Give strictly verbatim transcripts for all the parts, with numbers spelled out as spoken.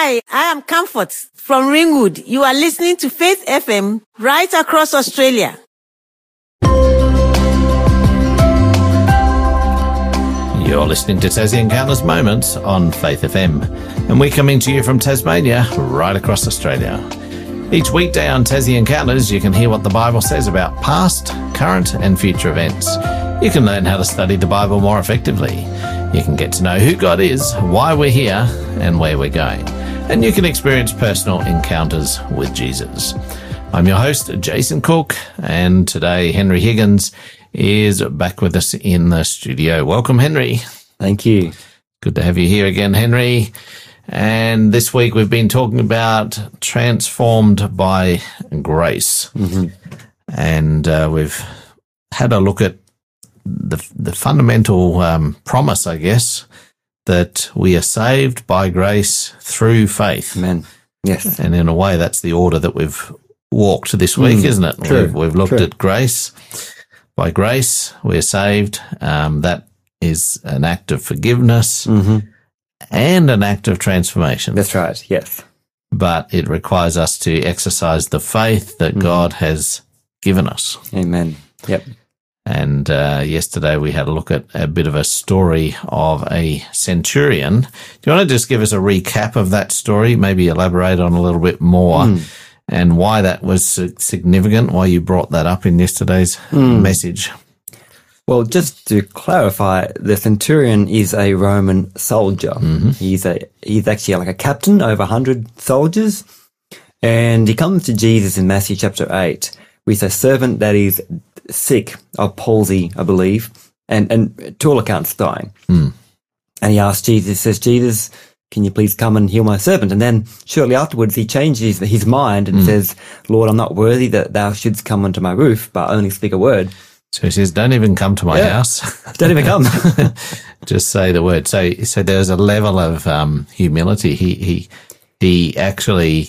Hi, I am Comfort from Ringwood. You are listening to Faith F M right across Australia. You're listening to Tassie Encounters Moments on Faith F M, and we're coming to you from Tasmania, right across Australia. Each weekday on Tassie Encounters, you can hear what the Bible says about past, current and future events. You can learn how to study the Bible more effectively. You can get to know who God is, why we're here, and where we're going. And you can experience personal encounters with Jesus. I'm your host, Jason Cook, and today Henry Higgins is back with us in the studio. Welcome, Henry. Thank you. Good to have you here again, Henry. And this week we've been talking about transformed by grace. Mm-hmm. And uh, we've had a look at the the fundamental um, promise, I guess, that we are saved by grace through faith. Amen. Yes. And in a way, that's the order that we've walked this week, mm, isn't it? True. We've, we've looked True. at grace. By grace, we're saved. Um, that is an act of forgiveness mm-hmm. and an act of transformation. That's right, yes. But it requires us to exercise the faith that mm-hmm. God has given us. Amen. Yep. And uh, yesterday we had a look at a bit of a story of a centurion. Do you want to just give us a recap of that story, maybe elaborate on a little bit more? Mm. And why that was significant, why you brought that up in yesterday's mm. message. Well, just to clarify, the centurion is a Roman soldier. Mm-hmm. He's a he's actually like a captain over one hundred soldiers. And he comes to Jesus in Matthew chapter eight with a servant that is sick of palsy, I believe, and, and to all accounts dying. Mm. And he asks Jesus, says, Jesus, can you please come and heal my servant? And then shortly afterwards, he changes his mind and mm. says, Lord, I'm not worthy that thou shouldst come unto my roof, but only speak a word. So he says, don't even come to my yeah. house. Don't even come. Just say the word. So, so there's a level of um, humility. He, he, he actually,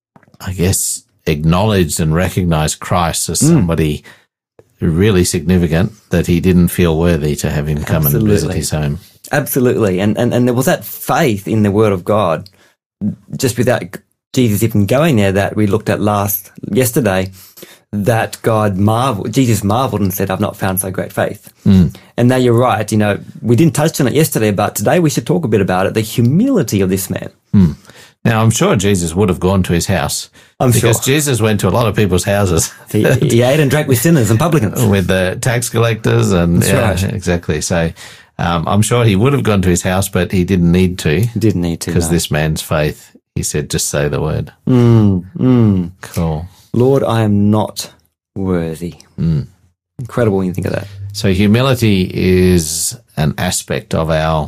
I guess, acknowledged and recognized Christ as somebody mm. really significant that he didn't feel worthy to have him come Absolutely. and visit his home. Absolutely. And, and, and there was that faith in the word of God, just without Jesus even going there, that we looked at last, yesterday, that God marveled, Jesus marveled and said, I've not found so great faith. Mm. And now you're right. You know, we didn't touch on it yesterday, but today we should talk a bit about it, the humility of this man. Mm. Now, I'm sure Jesus would have gone to his house. I'm because sure. Jesus went to a lot of people's houses. he, he ate and drank with sinners and publicans. With the tax collectors and, That's yeah, right. exactly. So, um, I'm sure he would have gone to his house, but he didn't need to. Didn't need to. Because no. this man's faith, he said, just say the word. Mm, mm. Cool. Lord, I am not worthy. Mm. Incredible when you think of that. So humility is an aspect of our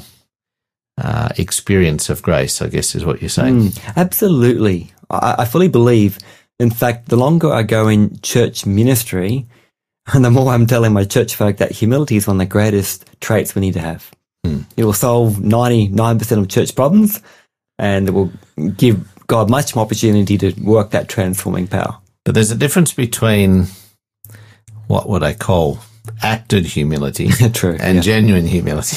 uh, experience of grace, I guess is what you're saying. Mm, absolutely. I, I fully believe, in fact, the longer I go in church ministry, and the more I'm telling my church folk that humility is one of the greatest traits we need to have. Mm. It will solve ninety-nine percent of church problems, and it will give God much more opportunity to work that transforming power. But there's a difference between what would I call acted humility True, and yeah. genuine humility.